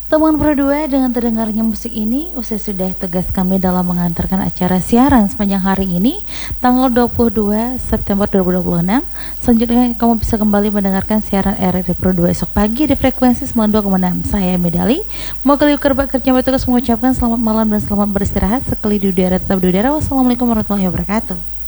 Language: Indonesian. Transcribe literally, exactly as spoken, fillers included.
Teman Pro dua, dengan terdengarnya musik ini, usai sudah tugas kami dalam mengantarkan acara siaran sepanjang hari ini, tanggal dua puluh dua September dua ribu dua puluh enam. Selanjutnya kamu bisa kembali mendengarkan siaran R R I Pro dua esok pagi di frekuensi sembilan puluh dua koma enam. Saya Medali, mau kali kerba kerja bertugas mengucapkan selamat malam dan selamat beristirahat. Sekali di udara tetap di udara. Wassalamualaikum warahmatullahi wabarakatuh.